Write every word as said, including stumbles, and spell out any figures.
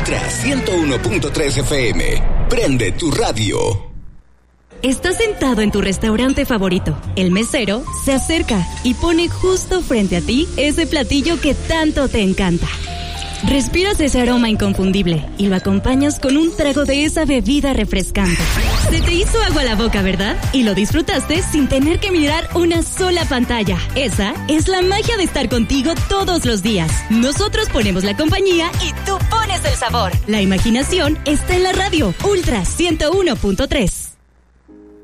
Ultra ciento uno punto tres F M. Prende tu radio. Estás sentado en tu restaurante favorito. El mesero se acerca y pone justo frente a ti ese platillo que tanto te encanta. Respiras ese aroma inconfundible y lo acompañas con un trago de esa bebida refrescante. Se te hizo agua la boca, ¿verdad? Y lo disfrutaste sin tener que mirar una sola pantalla. Esa es la magia de estar contigo todos los días. Nosotros ponemos la compañía y tú pones el sabor. La imaginación está en la radio. Ultra ciento uno punto tres.